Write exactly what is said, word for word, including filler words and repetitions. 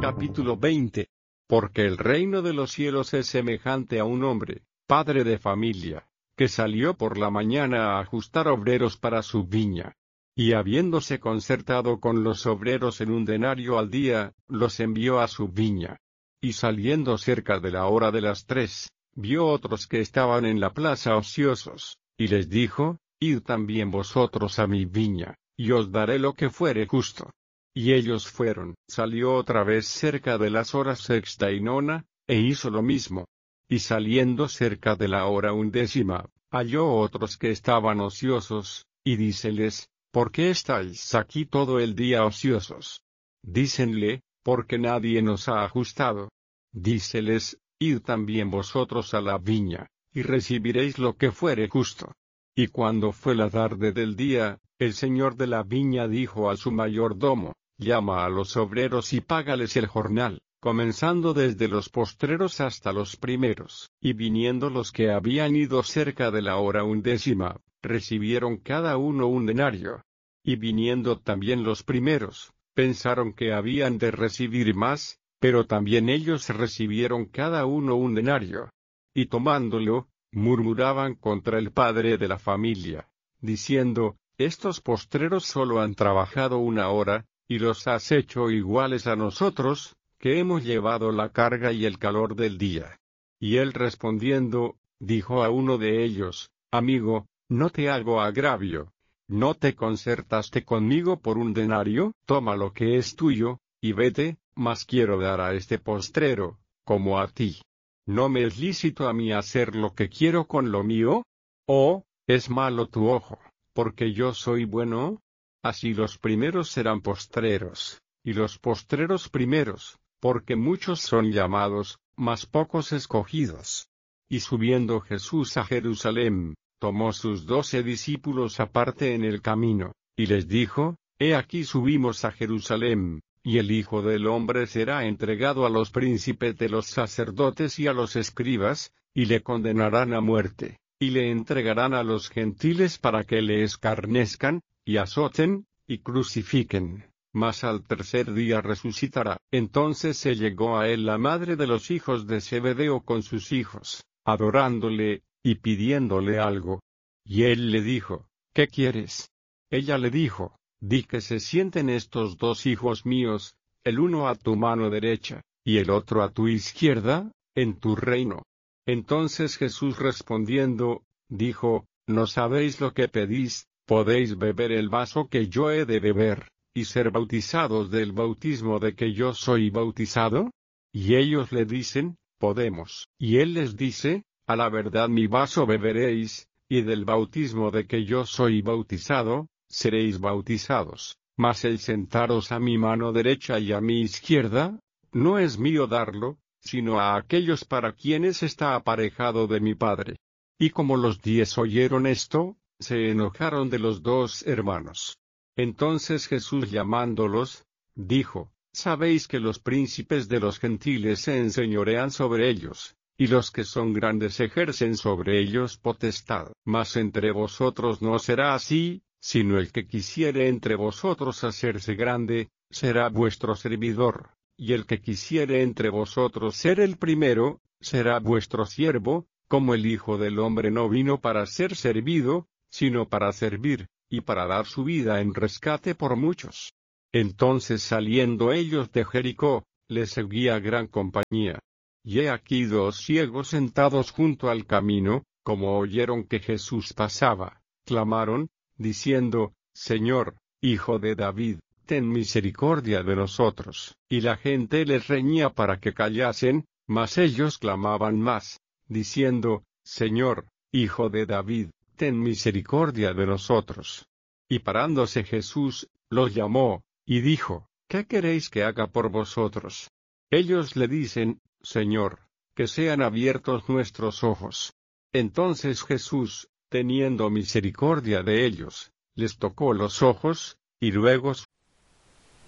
Capítulo veinte. Porque el reino de los cielos es semejante a un hombre, padre de familia, que salió por la mañana a ajustar obreros para su viña. Y habiéndose concertado con los obreros en un denario al día, los envió a su viña. Y saliendo cerca de la hora de las tres, vio otros que estaban en la plaza ociosos, y les dijo: Id también vosotros a mi viña, y os daré lo que fuere justo. Y ellos fueron. Salió otra vez cerca de las horas sexta y nona, e hizo lo mismo. Y saliendo cerca de la hora undécima, halló otros que estaban ociosos, y díceles: ¿Por qué estáis aquí todo el día ociosos? Dícenle: porque nadie nos ha ajustado. Díceles: Id también vosotros a la viña, y recibiréis lo que fuere justo. Y cuando fue la tarde del día, el señor de la viña dijo a su mayordomo: Llama a los obreros y págales el jornal, comenzando desde los postreros hasta los primeros. Y viniendo los que habían ido cerca de la hora undécima, recibieron cada uno un denario. Y viniendo también los primeros, pensaron que habían de recibir más, pero también ellos recibieron cada uno un denario. Y tomándolo, murmuraban contra el padre de la familia, diciendo: Estos postreros solo han trabajado una hora, y los has hecho iguales a nosotros, que hemos llevado la carga y el calor del día. Y él respondiendo, dijo a uno de ellos: Amigo, no te hago agravio. ¿No te concertaste conmigo por un denario? Toma lo que es tuyo, y vete, mas quiero dar a este postrero, como a ti. ¿No me es lícito a mí hacer lo que quiero con lo mío? ¿O, es malo tu ojo, porque yo soy bueno? Así los primeros serán postreros, y los postreros primeros, porque muchos son llamados, mas pocos escogidos. Y subiendo Jesús a Jerusalén, tomó sus doce discípulos aparte en el camino, y les dijo: He aquí subimos a Jerusalén, y el Hijo del Hombre será entregado a los príncipes de los sacerdotes y a los escribas, y le condenarán a muerte, y le entregarán a los gentiles para que le escarnezcan, y azoten, y crucifiquen, mas al tercer día resucitará. Entonces se llegó a él la madre de los hijos de Zebedeo con sus hijos, adorándole, y pidiéndole algo. Y él le dijo: ¿Qué quieres? Ella le dijo: Di que se sienten estos dos hijos míos, el uno a tu mano derecha, y el otro a tu izquierda, en tu reino. Entonces Jesús respondiendo, dijo: No sabéis lo que pedís. ¿Podéis beber el vaso que yo he de beber, y ser bautizados del bautismo de que yo soy bautizado? Y ellos le dicen: Podemos. Y él les dice: A la verdad mi vaso beberéis, y del bautismo de que yo soy bautizado, seréis bautizados. Mas el sentaros a mi mano derecha y a mi izquierda, no es mío darlo, sino a aquellos para quienes está aparejado de mi Padre. Y como los diez oyeron esto, se enojaron de los dos hermanos. Entonces Jesús llamándolos, dijo: Sabéis que los príncipes de los gentiles se enseñorean sobre ellos, y los que son grandes ejercen sobre ellos potestad. Mas entre vosotros no será así, sino el que quisiere entre vosotros hacerse grande, será vuestro servidor, y el que quisiere entre vosotros ser el primero, será vuestro siervo, como el Hijo del Hombre no vino para ser servido, sino para servir, y para dar su vida en rescate por muchos. Entonces saliendo ellos de Jericó, les seguía gran compañía. Y he aquí dos ciegos sentados junto al camino, como oyeron que Jesús pasaba, clamaron, diciendo: Señor, Hijo de David, ten misericordia de nosotros. Y la gente les reñía para que callasen, mas ellos clamaban más, diciendo: Señor, Hijo de David, ten misericordia de nosotros. Y parándose Jesús, los llamó, y dijo: ¿Qué queréis que haga por vosotros? Ellos le dicen: Señor, que sean abiertos nuestros ojos. Entonces Jesús, teniendo misericordia de ellos, les tocó los ojos, y luego